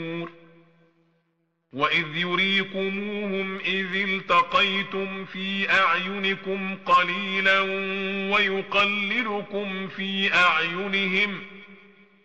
وإذ يريكموهم إذ التقيتم في أعينكم قليلا ويقللكم في أعينهم